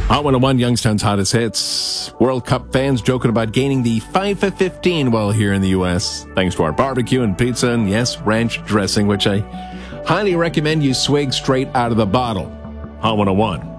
Hot 101, Youngstown's hottest hits. World Cup fans joking about gaining the 5 for 15 while here in the U.S. Thanks to our barbecue and pizza and, yes, ranch dressing, which I highly recommend you swig straight out of the bottle. Hot 101.